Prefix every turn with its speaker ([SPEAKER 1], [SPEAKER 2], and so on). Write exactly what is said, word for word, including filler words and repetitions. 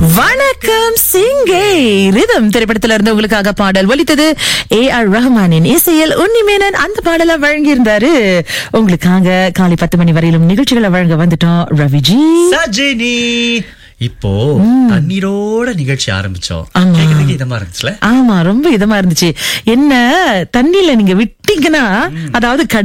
[SPEAKER 1] வணக்கம் சிங்கே. ரிதம் திரைப்படத்துல இருந்து உங்களுக்காக பாடல் ஒலித்தது. ஏ ஆர் ரஹ்மானின் இசையில் உன்னிமேனன் அந்த பாடலை வழங்கியிருந்தாரு. உங்களுக்காக காலை பத்து மணி வரையிலும் நிகழ்ச்சிகளை வழங்க வந்துட்டோம். ரவிஜி
[SPEAKER 2] சஜினி இப்போ தண்ணீரோட நிகழ்ச்சி ஆரம்பிச்சோம். இதமா இருந்துச்சுல?
[SPEAKER 1] ஆமா, ரொம்ப இதமா இருந்துச்சு. என்ன தண்ணியில நீங்க விட்டீங்கன்னா, அதாவது